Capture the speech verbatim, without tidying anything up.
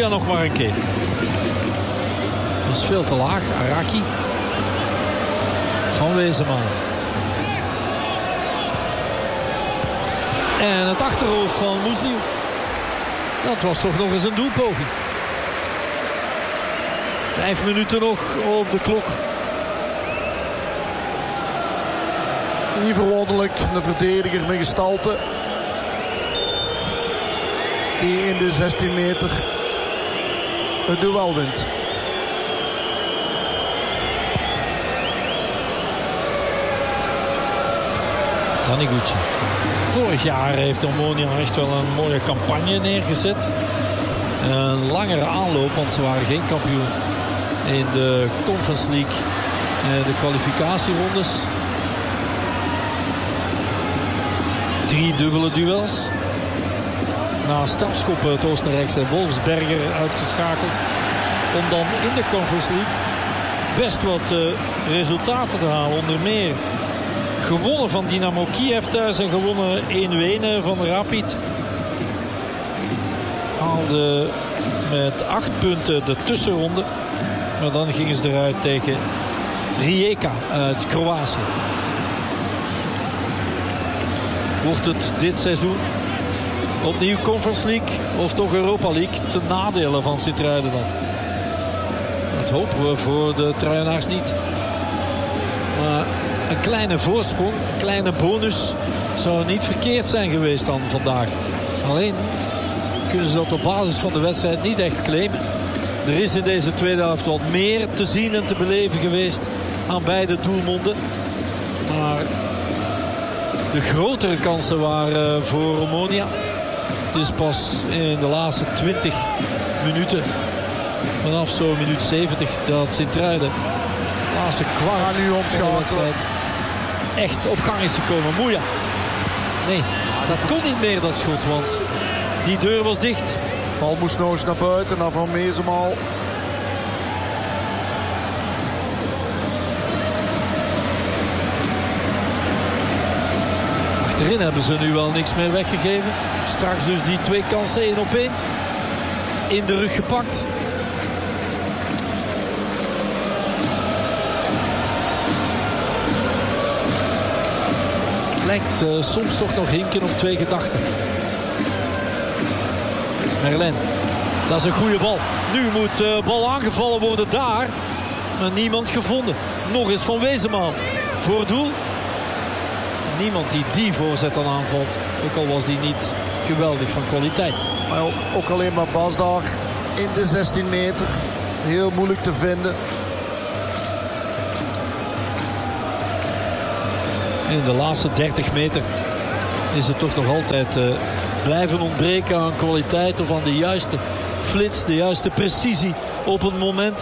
Moeja nog maar een keer. Dat is veel te laag. Araki. Van Wezenman. En het achterhoofd van Moesnieuw. Dat was toch nog eens een doelpoging. Vijf minuten nog op de klok. Niet verwonderlijk, een verdediger met gestalte. Die in de zestien meter het duel wint. Taniguchi. Vorig jaar heeft Omonia echt wel een mooie campagne neergezet. Een langere aanloop, want ze waren geen kampioen in de Conference League en de kwalificatierondes. Drie dubbele duels. Na strafschoppen het Oostenrijkse Wolfsberger uitgeschakeld. Om dan in de Conference League best wat uh, resultaten te halen. Onder meer gewonnen van Dynamo Kiev thuis en gewonnen in Wenen van Rapid. Haalde met acht punten de tussenronde. Maar dan gingen ze eruit tegen Rijeka uit Kroatië. Wordt het dit seizoen opnieuw Conference League of toch Europa League ten nadele van Sint-Truiden dan? Dat hopen we voor de Truienaars niet. Maar een kleine voorsprong, een kleine bonus zou niet verkeerd zijn geweest dan vandaag. Alleen kunnen ze dat op basis van de wedstrijd niet echt claimen. Er is in deze tweede helft wat meer te zien en te beleven geweest aan beide doelmonden. Maar de grotere kansen waren voor Omonia. Het is pas in de laatste twintig minuten, vanaf zo'n minuut zeventig, dat Sint-Truiden het laatste kwart ja, nu van de wedstrijd echt op gang is gekomen. Moeja. Nee, dat kon niet meer, dat schot, want die deur was dicht. Bal moest nog eens naar buiten, naar Van Wezenmaal. Achterin hebben ze nu wel niks meer weggegeven. Straks dus die twee kansen, één op één. In de rug gepakt. Lijkt uh, soms toch nog hinken op twee gedachten. Merlin. Dat is een goede bal. Nu moet de uh, bal aangevallen worden daar. Maar niemand gevonden. Nog eens Van Wezenmaal. Voor doel. Niemand die die voorzet dan aanvalt. Ook al was die niet geweldig van kwaliteit. Maar ook, ook alleen maar Bas daar in de zestien meter. Heel moeilijk te vinden. In de laatste dertig meter is het toch nog altijd uh, blijven ontbreken aan kwaliteit of aan de juiste flits, de juiste precisie op het moment.